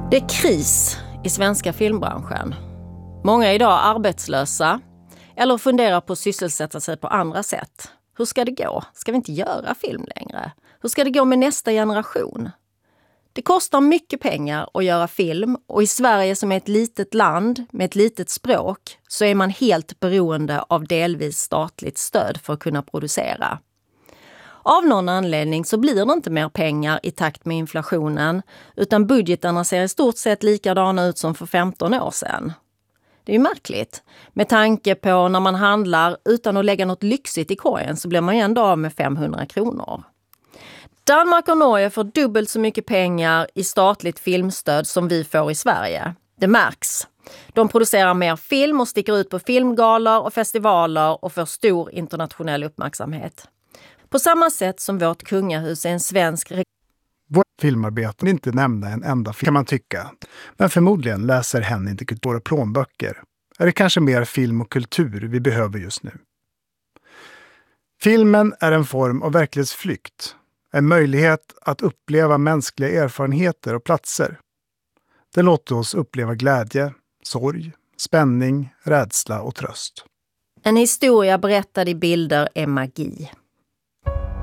Det är kris i svenska filmbranschen. Många är idag arbetslösa eller funderar på att sysselsätta sig på andra sätt. Hur ska det gå? Ska vi inte göra film längre? Hur ska det gå med nästa generation? Det kostar mycket pengar att göra film och i Sverige som är ett litet land med ett litet språk så är man helt beroende av delvis statligt stöd för att kunna producera. Av någon anledning så blir det inte mer pengar i takt med inflationen utan budgetarna ser i stort sett likadana ut som för 15 år sedan. Det är ju märkligt. Med tanke på när man handlar utan att lägga något lyxigt i korgen så blir man ju ändå av med 500 kronor. Danmark och Norge får dubbelt så mycket pengar i statligt filmstöd som vi får i Sverige. Det märks. De producerar mer film och sticker ut på filmgalor och festivaler och får stor internationell uppmärksamhet. På samma sätt som vårt kungahus är en svensk... Vårt filmarbete vill inte nämna en enda film kan man tycka. Men förmodligen läser hen inte kultur och plånböcker. Är det kanske mer film och kultur vi behöver just nu? Filmen är en form av verklighetsflykt. En möjlighet att uppleva mänskliga erfarenheter och platser. Det låter oss uppleva glädje, sorg, spänning, rädsla och tröst. En historia berättad i bilder är magi.